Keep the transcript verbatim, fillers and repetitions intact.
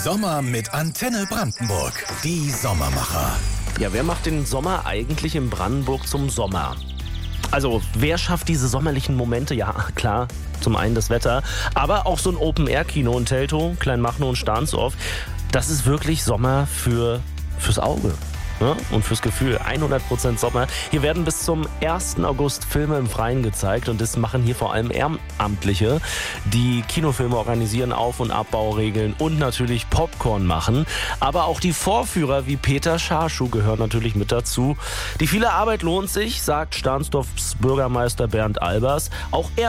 Sommer mit Antenne Brandenburg. Die Sommermacher. Ja, wer macht den Sommer eigentlich in Brandenburg zum Sommer? Also, wer schafft diese sommerlichen Momente? Ja, klar, zum einen das Wetter, aber auch so ein Open-Air-Kino in Teltow, Kleinmachnow und Stahnsdorf. Das ist wirklich Sommer für, fürs Auge. Ja, und fürs Gefühl, hundert Prozent Sommer. Hier werden bis zum ersten August Filme im Freien gezeigt und das machen hier vor allem Ehrenamtliche, die Kinofilme organisieren, Auf- und Abbauregeln und natürlich Popcorn machen. Aber auch die Vorführer wie Peter Scharschuh gehören natürlich mit dazu. Die viele Arbeit lohnt sich, sagt Stahnsdorfs Bürgermeister Bernd Albers. Auch er